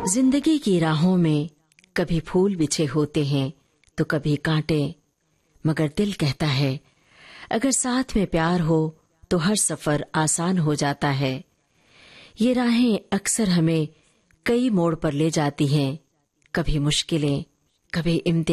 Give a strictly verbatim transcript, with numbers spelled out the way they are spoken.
जिंदगी की राहों में कभी फूल बिछे होते हैं तो कभी कांटे, मगर दिल कहता है अगर साथ में प्यार हो तो हर सफर आसान हो जाता है। ये राहें अक्सर हमें कई मोड़ पर ले जाती हैं, कभी मुश्किलें, कभी इम्तिहान।